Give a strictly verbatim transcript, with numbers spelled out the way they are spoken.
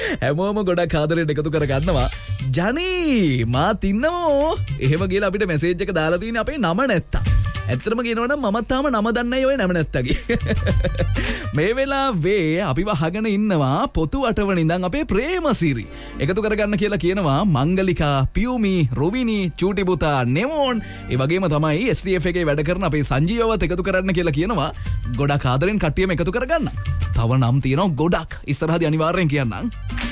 හැමෝම ගොඩක් ආදරෙන් එකතු කරගන්නවා. ජනී මාත් ඉන්නවෝ. එහෙම කියලා අපිට මැසේජ් එක දාලා තියෙන අපේ නම නැත්තා. ඇත්තටම කියනවනම් මමත් තාම නම දන්නේ ඔය නම නැත්තගේ. මේ වෙලාවේ අපිව අහගෙන ඉන්නවා පොතු අටවන ඉඳන් අපේ ප්‍රේමසිරි. එකතු කරගන්න කියලා කියනවා මංගලිකා, පියුමි, රුවිනි, චූටි පුතා, නෙමෝන්. ඒ වගේම තමයි එස් ඩී එෆ් එකේ වැඩ කරන අපේ සංජීවවත් එකතු කරන්න කියලා කියනවා. ගොඩක් ආදරෙන් කට්ටියම එකතු කරගන්න. තව නම් තියෙනවා ගොඩක්. ඉස්සරහදී අනිවාර්යෙන් කියන්නම්.